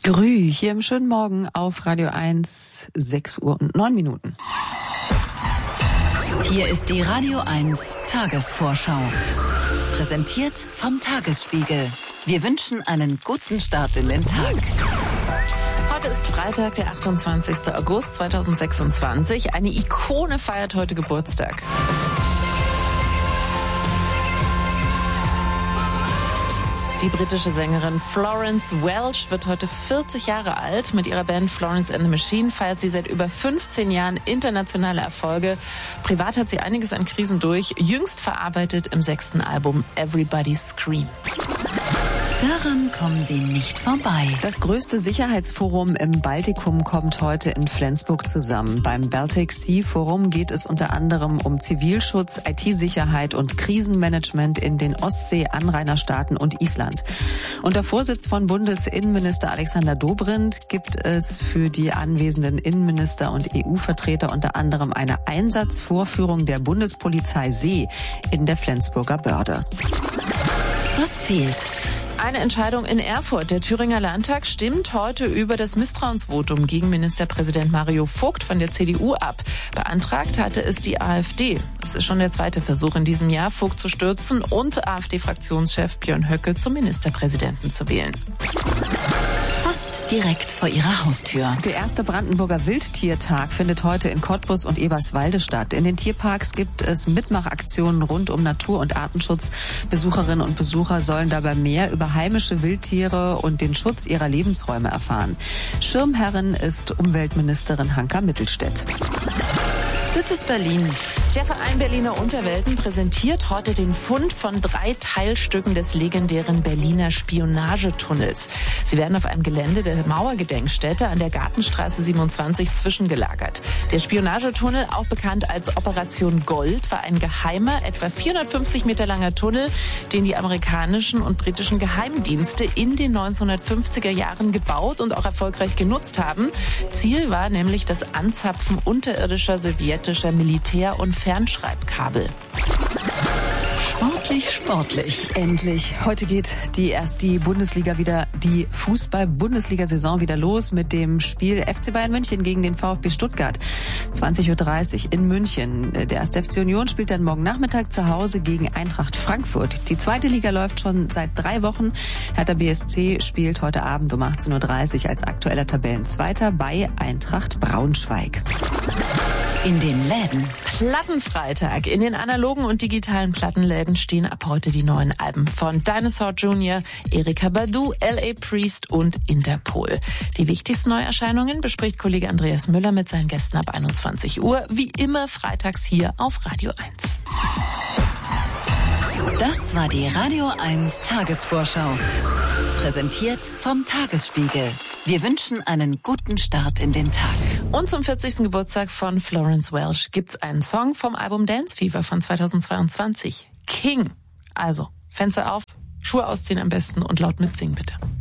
Grü, hier im schönen Morgen auf Radio 1, 6 Uhr und 9 Minuten. Hier ist die Radio 1 Tagesvorschau. Präsentiert vom Tagesspiegel. Wir wünschen einen guten Start in den Tag. Heute ist Freitag, der 28. August 2026. Eine Ikone feiert heute Geburtstag. Die britische Sängerin Florence Welch wird heute 40 Jahre alt. Mit ihrer Band Florence and the Machine feiert sie seit über 15 Jahren internationale Erfolge. Privat hat sie einiges an Krisen durch, jüngst verarbeitet im 6. Album Everybody Scream. Daran kommen Sie nicht vorbei. Das größte Sicherheitsforum im Baltikum kommt heute in Flensburg zusammen. Beim Baltic Sea Forum geht es unter anderem um Zivilschutz, IT-Sicherheit und Krisenmanagement in den Ostsee-Anrainerstaaten und Island. Unter Vorsitz von Bundesinnenminister Alexander Dobrindt gibt es für die anwesenden Innenminister und EU-Vertreter unter anderem eine Einsatzvorführung der Bundespolizei See in der Flensburger Börde. Was fehlt? Eine Entscheidung in Erfurt. Der Thüringer Landtag stimmt heute über das Misstrauensvotum gegen Ministerpräsident Mario Vogt von der CDU ab. Beantragt hatte es die AfD. Es ist schon der zweite Versuch in diesem Jahr, Vogt zu stürzen und AfD-Fraktionschef Björn Höcke zum Ministerpräsidenten zu wählen. Fast direkt vor Ihrer Haustür. Der erste Brandenburger Wildtiertag findet heute in Cottbus und Eberswalde statt. In den Tierparks gibt es Mitmachaktionen rund um Natur- und Artenschutz. Besucherinnen und Besucher sollen dabei mehr über heimische Wildtiere und den Schutz ihrer Lebensräume erfahren. Schirmherrin ist Umweltministerin Hanka Mittelstädt. Das ist Berlin. Der Verein Berliner Unterwelten präsentiert heute den Fund von 3 Teilstücken des legendären Berliner Spionagetunnels. Sie werden auf einem Gelände der Mauergedenkstätte an der Gartenstraße 27 zwischengelagert. Der Spionagetunnel, auch bekannt als Operation Gold, war ein geheimer, etwa 450 Meter langer Tunnel, den die amerikanischen und britischen Geheimdienste in den 1950er Jahren gebaut und auch erfolgreich genutzt haben. Ziel war nämlich das Anzapfen unterirdischer sowjetischer Militär- und Fernschreibkabel. Sportlich. Endlich. Heute geht die Fußball-Bundesliga-Saison wieder los mit dem Spiel FC Bayern München gegen den VfB Stuttgart. 20.30 Uhr in München. Der 1. FC Union spielt dann morgen Nachmittag zu Hause gegen Eintracht Frankfurt. Die zweite Liga läuft schon seit 3 Wochen. Hertha BSC spielt heute Abend um 18.30 Uhr als aktueller Tabellenzweiter bei Eintracht Braunschweig. In den Läden. Plattenfreitag. In den analogen und digitalen Plattenläden stehen ab heute die neuen Alben von Dinosaur Jr., Erykah Badu, L.A. Priest und Interpol. Die wichtigsten Neuerscheinungen bespricht Kollege Andreas Müller mit seinen Gästen ab 21 Uhr. Wie immer freitags hier auf Radio 1. Das war die Radio 1 Tagesvorschau. Präsentiert vom Tagesspiegel. Wir wünschen einen guten Start in den Tag. Und zum 40. Geburtstag von Florence Welch gibt's einen Song vom Album Dance Fever von 2022. King. Also, Fenster auf, Schuhe ausziehen am besten und laut mitsingen bitte.